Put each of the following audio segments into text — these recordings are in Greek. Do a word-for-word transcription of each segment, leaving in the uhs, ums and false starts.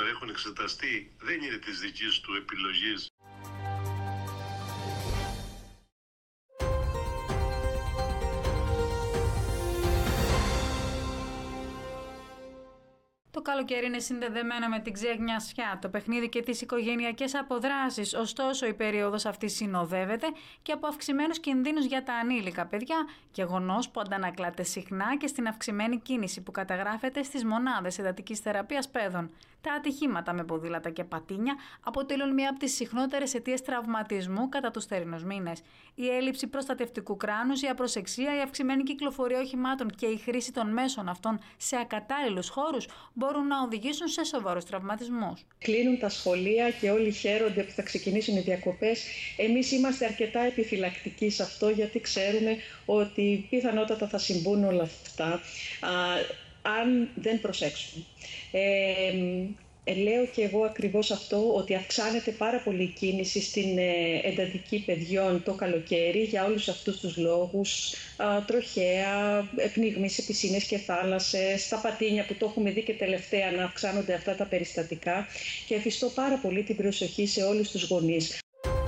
έχουν εξεταστεί, δεν είναι της δικής του επιλογής. Το καλοκαίρι είναι συνδεδεμένο με την ξεγνιασιά, το παιχνίδι και τις οικογενειακές αποδράσεις, ωστόσο η περίοδος αυτή συνοδεύεται και από αυξημένους κινδύνους για τα ανήλικα παιδιά, γεγονός που αντανακλάται συχνά και στην αυξημένη κίνηση που καταγράφεται στις μονάδες εντατικής θεραπείας παιδών. Τα ατυχήματα με ποδήλατα και πατίνια αποτελούν μία από τις συχνότερες αιτίες τραυματισμού κατά τους θερινούς μήνες. Η έλλειψη προστατευτικού κράνους, η απροσεξία, η αυξημένη κυκλοφορία οχημάτων και η χρήση των μέσων αυτών σε ακατάλληλους χώρους μπορούν να οδηγήσουν σε σοβαρούς τραυματισμούς. Κλείνουν τα σχολεία και όλοι χαίρονται που θα ξεκινήσουν οι διακοπές. Εμείς είμαστε αρκετά επιφυλακτικοί σε αυτό, γιατί ξέρουμε ότι πιθανότατα θα συμβούν όλα αυτά α, αν δεν προσέξουμε. Ε, Ε, λέω και εγώ ακριβώς αυτό, ότι αυξάνεται πάρα πολύ η κίνηση στην ε, εντατική παιδιών το καλοκαίρι για όλους αυτούς τους λόγους, α, τροχαία, πνιγμοί σε πισίνες και θάλασσες, τα πατίνια που το έχουμε δει και τελευταία να αυξάνονται αυτά τα περιστατικά, και εφιστώ πάρα πολύ την προσοχή σε όλους τους γονείς.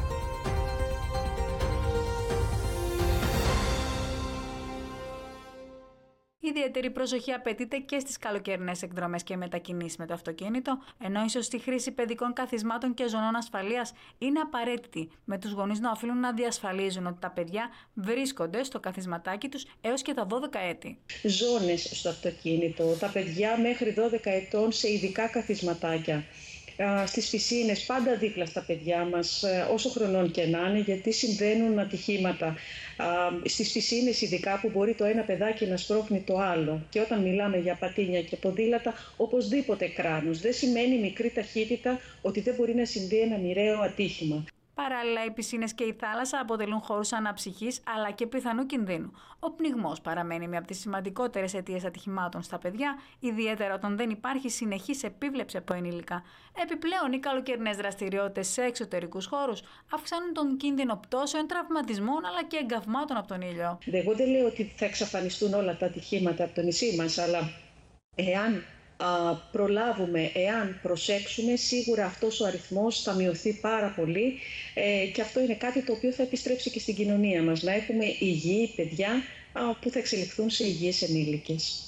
Ιδιαίτερη προσοχή απαιτείται και στις καλοκαιρινές εκδρομές και μετακινήσεις με το αυτοκίνητο, ενώ η σωστή χρήση παιδικών καθισμάτων και ζωνών ασφαλείας είναι απαραίτητη, με τους γονείς να οφείλουν να διασφαλίζουν ότι τα παιδιά βρίσκονται στο καθισματάκι τους έως και τα δώδεκα έτη. Ζώνες στο αυτοκίνητο, τα παιδιά μέχρι δώδεκα ετών σε ειδικά καθισματάκια. Στις πισίνες, πάντα δίπλα στα παιδιά μας, όσο χρονών και να είναι, γιατί συμβαίνουν ατυχήματα. Στις πισίνες ειδικά, που μπορεί το ένα παιδάκι να σπρώχνει το άλλο. Και όταν μιλάμε για πατίνια και ποδήλατα, οπωσδήποτε κράνος. Δεν σημαίνει μικρή ταχύτητα ότι δεν μπορεί να συμβεί ένα μοιραίο ατύχημα. Παράλληλα, οι πισίνες και η θάλασσα αποτελούν χώρους αναψυχής αλλά και πιθανού κινδύνου. Ο πνιγμός παραμένει μία από τις σημαντικότερες αιτίες ατυχημάτων στα παιδιά, ιδιαίτερα όταν δεν υπάρχει συνεχής επίβλεψη από ενήλικα. Επιπλέον, οι καλοκαιρινές δραστηριότητες σε εξωτερικούς χώρους αυξάνουν τον κίνδυνο πτώσεων, τραυματισμών αλλά και εγκαυμάτων από τον ήλιο. Εγώ δεν λέω ότι θα εξαφανιστούν όλα τα ατυχήματα από το νησί μας, αλλά εάν Α, προλάβουμε, εάν προσέξουμε, σίγουρα αυτός ο αριθμός θα μειωθεί πάρα πολύ, ε, και αυτό είναι κάτι το οποίο θα επιστρέψει και στην κοινωνία μας, να έχουμε υγιή παιδιά α, που θα εξελιχθούν σε υγιείς ενήλικες.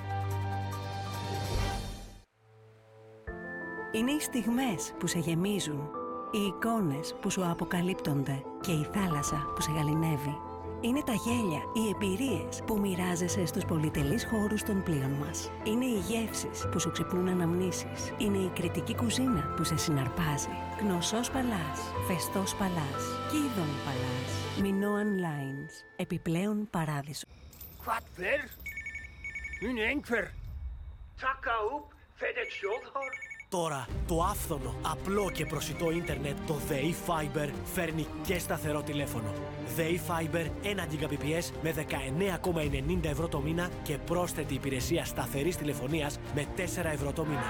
Είναι οι στιγμές που σε γεμίζουν, οι εικόνες που σου αποκαλύπτονται και η θάλασσα που σε γαληνεύει. Είναι τα γέλια, οι εμπειρίες που μοιράζεσαι στους πολυτελείς χώρους των πλοίων μας. Είναι οι γεύσεις που σου ξυπνούν αναμνήσεις. Είναι η κριτική κουζίνα που σε συναρπάζει. Γνωσός Παλάς, Φεστός Παλάς, Κίδων Παλάς, Minoan Lines, επιπλέον παράδεισο. Quat vel? Min enkver. Taka up fedet sjovhar. Τώρα το άφθονο, απλό και προσιτό ίντερνετ, το ΔΕΗ Fiber, φέρνει και σταθερό τηλέφωνο. ΔΕΗ Fiber ένα τζι μπι πι με δεκαεννέα κόμμα ενενήντα ευρώ το μήνα και πρόσθετη υπηρεσία σταθερής τηλεφωνίας με τέσσερα ευρώ το μήνα.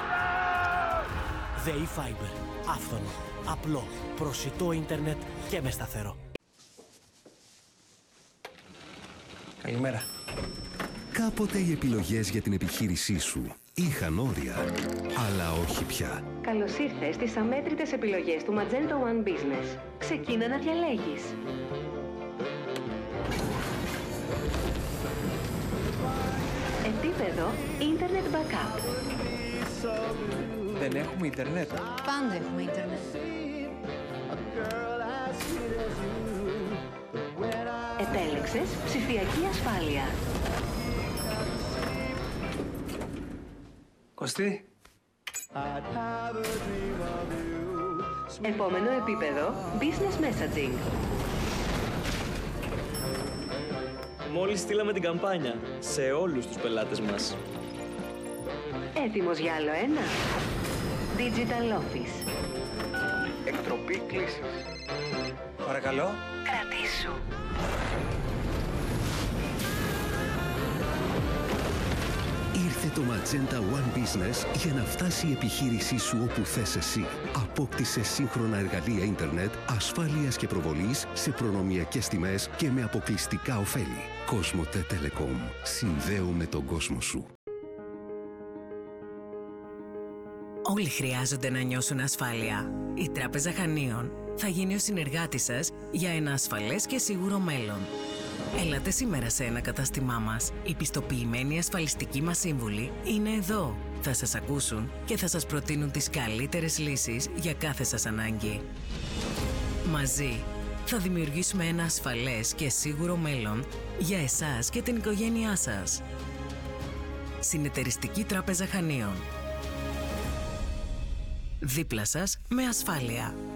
ΔΕΗ Fiber. Άφθονο, απλό, προσιτό ίντερνετ και με σταθερό. Καλημέρα. Κάποτε οι επιλογές για την επιχείρησή σου είχαν όρια, αλλά όχι πια. Καλώς ήρθες στις αμέτρητες επιλογές του Magento One Business. Ξεκίνα να διαλέγεις. Επίπεδο Internet Backup. Δεν έχουμε ίντερνετ. Πάντα έχουμε ίντερνετ. Επέλεξες ψηφιακή ασφάλεια. Κωστή. Επόμενο επίπεδο Business Messaging. Μόλις στείλαμε την καμπάνια σε όλους τους πελάτες μας. Έτοιμος για άλλο ένα? Digital Office. Εκτροπή κλήσης. Παρακαλώ. Κρατήσου. Ήρθε το Magenta One Business για να φτάσει η επιχείρησή σου όπου θες εσύ. Απόκτησε σύγχρονα εργαλεία ίντερνετ, ασφάλειας και προβολής σε προνομιακές τιμές και με αποκλειστικά ωφέλη. Κοσμοτέ Telecom. Συνδέουμε τον κόσμο σου. Όλοι χρειάζονται να νιώσουν ασφάλεια. Η Τράπεζα Χανίων θα γίνει ο συνεργάτης σας για ένα ασφαλές και σίγουρο μέλλον. Έλατε σήμερα σε ένα κατάστημά μας. Οι πιστοποιημένοι ασφαλιστικοί μας σύμβουλοι είναι εδώ. Θα σας ακούσουν και θα σας προτείνουν τις καλύτερες λύσεις για κάθε σας ανάγκη. Μαζί θα δημιουργήσουμε ένα ασφαλές και σίγουρο μέλλον για εσάς και την οικογένειά σας. Συνεταιριστική Τράπεζα Χανίων. Δίπλα σας με ασφάλεια.